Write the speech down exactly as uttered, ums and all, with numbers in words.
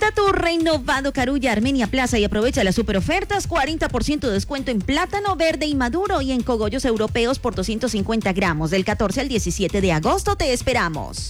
Visita tu renovado Carulla Armenia Plaza y aprovecha las super ofertas, cuarenta por ciento de descuento en plátano verde y maduro y en cogollos europeos por doscientos cincuenta gramos. Del catorce al diecisiete de agosto te esperamos.